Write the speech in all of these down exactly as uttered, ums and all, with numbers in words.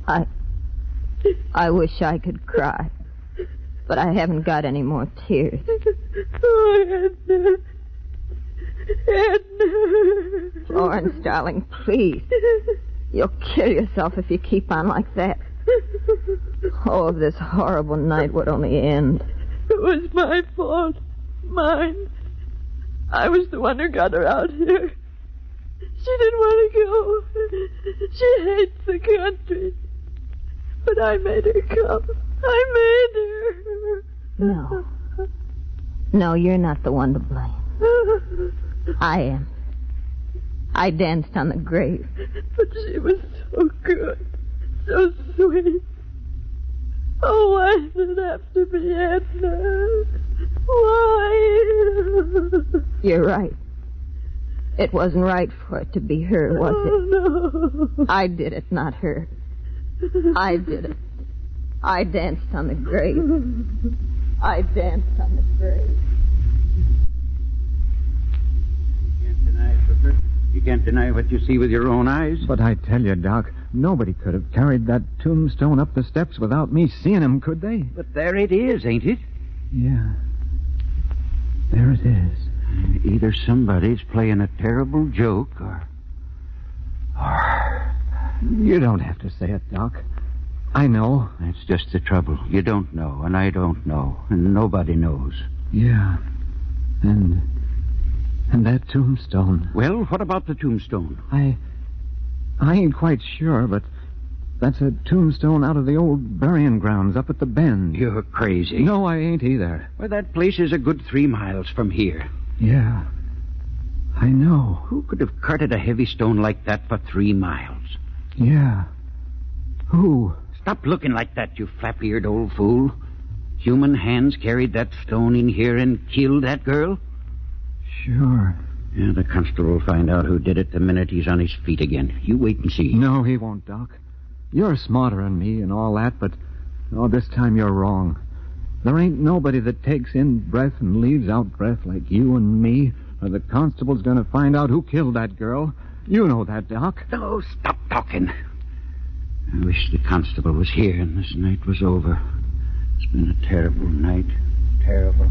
I... I wish I could cry. But I haven't got any more tears. Oh, Edna. Edna. Florence, darling, please. You'll kill yourself if you keep on like that. Oh, if this horrible night would only end. It was my fault. Mine. I was the one who got her out here. She didn't want to go. She hates the country. But I made her come. I made her. No. No, you're not the one to blame. I am. I danced on the grave. But she was so good. So sweet. Oh, why did it have to be Edna? Why? You're right. It wasn't right for it to be her, was it? Oh, no. I did it, not her. I did it. I danced on the grave. I danced on the grave. You can't deny it, Rupert. You can't deny what you see with your own eyes. But I tell you, Doc, nobody could have carried that tombstone up the steps without me seeing him, could they? But there it is, ain't it? Yeah. There it is. Either somebody's playing a terrible joke, or... or... You don't have to say it, Doc. I know. That's just the trouble. You don't know, and I don't know, and nobody knows. Yeah. And... and that tombstone. Well, what about the tombstone? I... I ain't quite sure, but that's a tombstone out of the old burying grounds up at the bend. You're crazy. No, I ain't either. Well, that place is a good three miles from here. Yeah. I know. Who could have carted a heavy stone like that for three miles? Yeah. Who? Stop looking like that, you flap-eared old fool. Human hands carried that stone in here and killed that girl? Sure. Yeah, the constable will find out who did it the minute he's on his feet again. You wait and see. No, he won't, Doc. You're smarter than me and all that, but oh, this time you're wrong. There ain't nobody that takes in breath and leaves out breath like you and me, or the constable's going to find out who killed that girl. You know that, Doc. No, stop talking. I wish the constable was here and this night was over. It's been a terrible night. Terrible.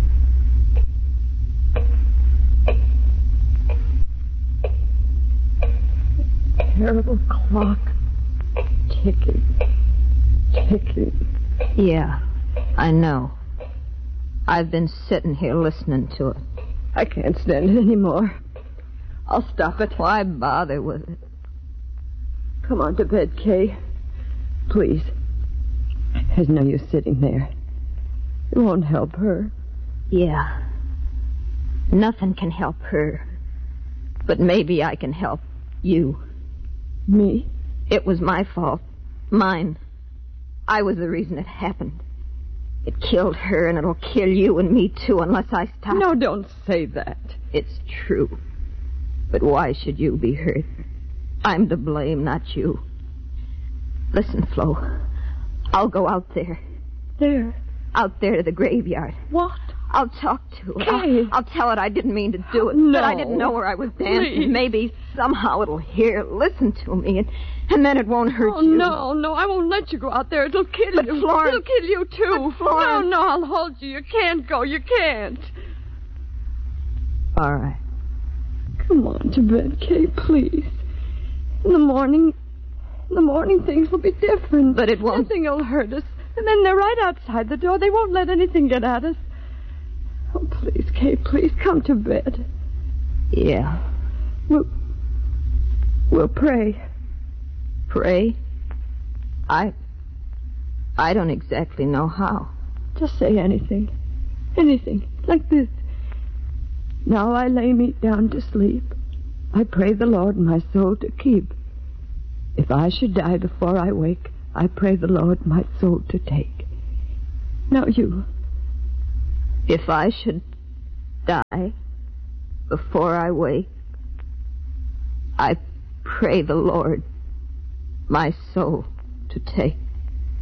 Terrible clock. Ticking. Ticking. Yeah, I know. I've been sitting here listening to it. I can't stand it anymore. I'll stop it. Why bother with it? Come on to bed, Kay. Please. There's no use sitting there. It won't help her. Yeah. Nothing can help her. But maybe I can help you. Me? It was my fault. Mine. I was the reason it happened. It killed her, and it'll kill you and me, too, unless I stop. No, don't say that. It's true. But why should you be hurt? I'm to blame, not you. Listen, Flo. I'll go out there. There? Out there to the graveyard. What? I'll talk to it. Kay. I'll, I'll tell it I didn't mean to do it. No. That I didn't know where I was dancing. Please. Maybe somehow it'll hear, listen to me, and, and then it won't hurt oh, you. no, no, I won't let you go out there. It'll kill But you. Florence- It'll kill you, too. But Florence- No, no, I'll hold you. You can't go. You can't. All right. Come on to bed, Kay, please. In the morning, in the morning things will be different. But it won't. Nothing will hurt us. And then they're right outside the door. They won't let anything get at us. Oh, please, Kay, please come to bed. Yeah. We'll, we'll pray. Pray? I... I don't exactly know how. Just say anything. Anything. Like this. Now I lay me down to sleep. I pray the Lord my soul to keep. If I should die before I wake, I pray the Lord my soul to take. Now you. If I should die before I wake, I pray the Lord my soul to take.